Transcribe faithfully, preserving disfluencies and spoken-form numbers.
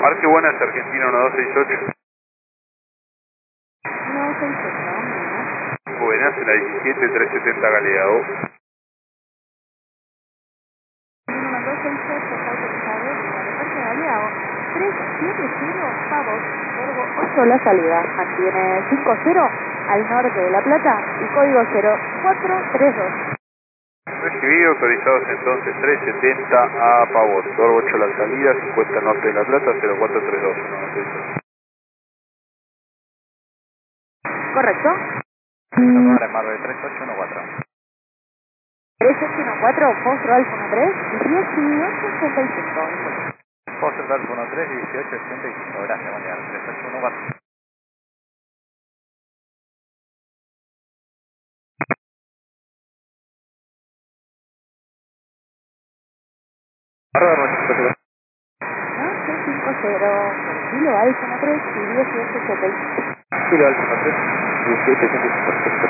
Marque buenas, Argentina uno dos seis ocho. uno dos seis ocho, Buenas, en la diecisiete trescientos setenta Galeao. uno dos seis ocho, está autorizado, aeropuerto de Galeao, tres siete cero, Pavos, Corvo ocho la salida, mantiene cinco cero al norte de La Plata y código cero cuatro tres dos. Recibido, autorizados entonces trescientos setenta a Pavos, Corvo ocho la salida, cincuenta norte de La Plata, cero cuatro tres dos uno dos seis ocho. ¿Correcto? Sonora Marvel tres ocho uno cuatro. tres ocho uno cuatro, Foster Alfa uno tres, dieciocho ochenta y cinco. Foster Alfa uno tres, dieciocho ochenta y cinco. Gracias, buen día. tres ocho uno cuatro. ocho cinco cero, Kilo Alfa uno tres y dieciocho ochenta y cinco. Kilo Alfa uno tres, dieciocho ochenta y cinco.